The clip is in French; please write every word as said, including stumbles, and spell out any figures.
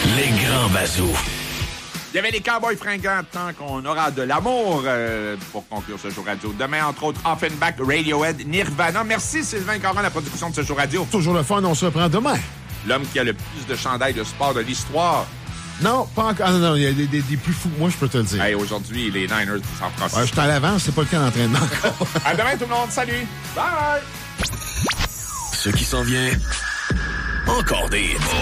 Les grands bazous. Il y avait les Cowboys fringants tant qu'on aura de l'amour euh, pour conclure ce show radio. Demain, entre autres, Offenbach, Radiohead, Nirvana. Merci Sylvain Caron, la production de ce show radio. Toujours le fun, on se reprend demain. L'homme qui a le plus de chandails de sport de l'histoire. Non, pas encore. Ah, non, non, il y a des, des, des plus fous. Moi, je peux te le dire. Hey, aujourd'hui, les Niners de San Francisco. Ouais, je suis à l'avance, c'est pas le cas d'entraînement encore. À demain, tout le monde. Salut. Bye. Ce qui s'en vient, encore des